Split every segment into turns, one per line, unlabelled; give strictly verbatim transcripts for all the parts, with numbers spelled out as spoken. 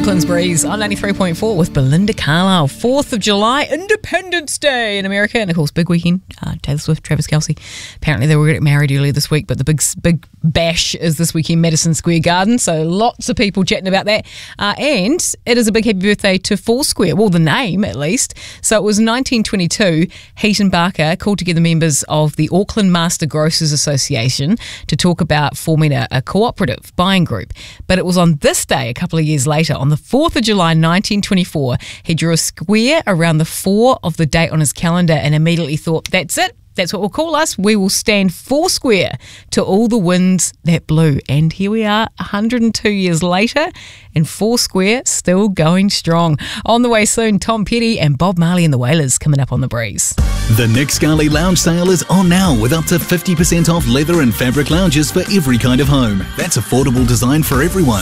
Auckland's Breeze on ninety-three point four with Belinda Carlisle. fourth of July, Independence Day in America. And of course, big weekend. Uh, Taylor Swift, Travis Kelce. Apparently they were getting married earlier this week, but the big big bash is this weekend, Madison Square Garden. So lots of people chatting about that. Uh, and it is a big happy birthday to Foursquare. Well, the name at least. So it was nineteen twenty-two. Heaton Barker called together members of the Auckland Master Grocers Association to talk about forming a, a cooperative buying group. But it was on this day, a couple of years later, on the fourth of July nineteen twenty-four, he drew a square around the four of the date on his calendar and immediately thought, that's it. That's what we'll call us. We will stand Foursquare to all the winds that blew. And here we are one hundred two years later and Foursquare still going strong. On the way soon, Tom Petty and Bob Marley and the Wailers coming up on The Breeze.
The Nick Scali Lounge sale is on now with up to fifty percent off leather and fabric lounges for every kind of home. That's affordable design for everyone.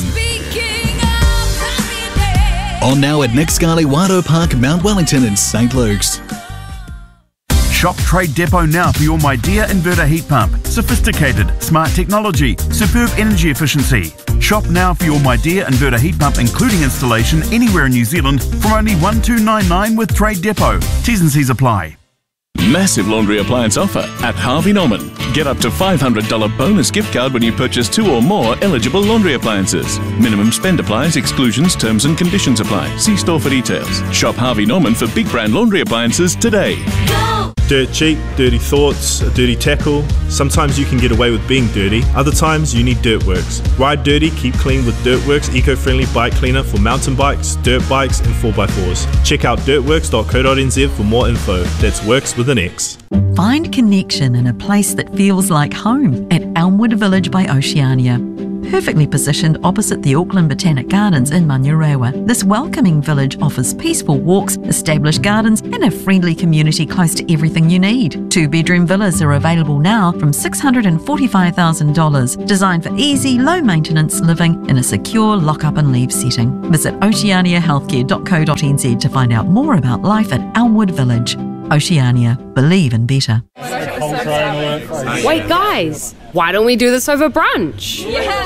On now at Nick Scali Wado Park, Mount Wellington and Saint Luke's.
Shop Trade Depot now for your My Dear inverter heat pump. Sophisticated, smart technology, superb energy efficiency. Shop now for your My Dear inverter heat pump including installation anywhere in New Zealand from only one two nine nine with Trade Depot. T's and C's apply.
Massive laundry appliance offer at Harvey Norman. Get up to five hundred dollars bonus gift card when you purchase two or more eligible laundry appliances. Minimum spend applies, exclusions, terms and conditions apply. See store for details. Shop Harvey Norman for big brand laundry appliances today.
Go! Dirt cheap, dirty thoughts, a dirty tackle. Sometimes you can get away with being dirty. Other times you need Dirtworks. Ride dirty, keep clean with Dirtworks eco-friendly bike cleaner for mountain bikes, dirt bikes and four by fours. Check out dirtworks dot co dot n z for more info. That's works with an X.
Find connection in a place that feels like home at Elmwood Village by Oceania. Perfectly positioned opposite the Auckland Botanic Gardens in Manurewa, this welcoming village offers peaceful walks, established gardens and a friendly community close to everything you need. Two-bedroom villas are available now from six hundred forty-five thousand dollars, designed for easy, low-maintenance living in a secure lock-up and leave setting. Visit oceania healthcare dot co dot n z to find out more about life at Elmwood Village. Oceania, believe in better.
Wait, guys, why don't we do this over brunch?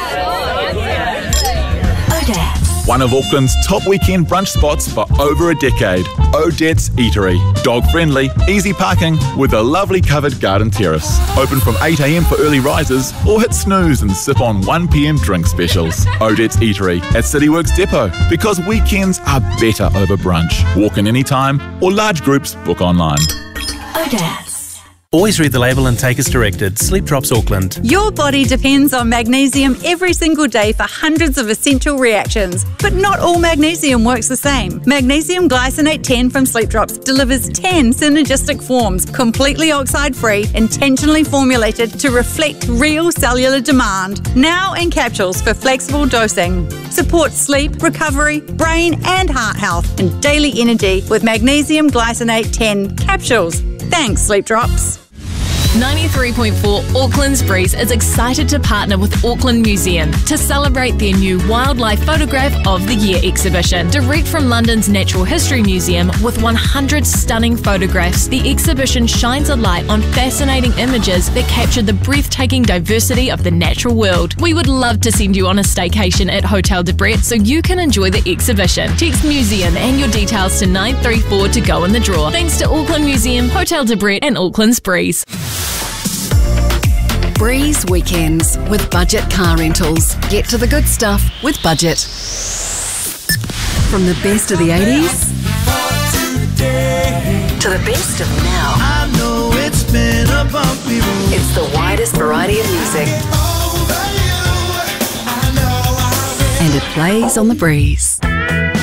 Odette's.
One of Auckland's top weekend brunch spots for over a decade. Odette's Eatery. Dog friendly, easy parking with a lovely covered garden terrace. Open from eight a m for early risers or hit snooze and sip on one p m drink specials. Odette's Eatery at Cityworks Depot, because weekends are better over brunch. Walk in anytime or large groups book online.
Odette's.
Always read the label and take as directed. Sleep Drops Auckland.
Your body depends on magnesium every single day for hundreds of essential reactions. But not all magnesium works the same. Magnesium glycinate ten from Sleep Drops delivers ten synergistic forms, completely oxide-free, intentionally formulated to reflect real cellular demand. Now in capsules for flexible dosing. Support sleep, recovery, brain and heart health and daily energy with magnesium glycinate ten capsules. Thanks, Sleep Drops.
ninety-three point four Auckland's Breeze is excited to partner with Auckland Museum to celebrate their new Wildlife Photograph of the Year exhibition. Direct from London's Natural History Museum with one hundred stunning photographs, the exhibition shines a light on fascinating images that capture the breathtaking diversity of the natural world. We would love to send you on a staycation at Hotel de Brett so you can enjoy the exhibition. Text Museum and your details to nine three four to go in the draw. Thanks to Auckland Museum, Hotel de Brett and Auckland's Breeze.
Breeze Weekends with Budget Car Rentals. Get to the good stuff with Budget. From the best of the eighties to the best of now.
I know it's been a bumpy road.
It's the widest variety of music. And it plays on the Breeze.